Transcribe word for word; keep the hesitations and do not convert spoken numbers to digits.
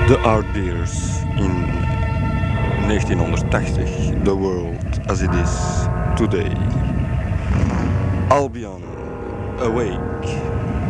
De Aardbeers in negentienhonderdtachtig. The World as it is today. Albion, Awake.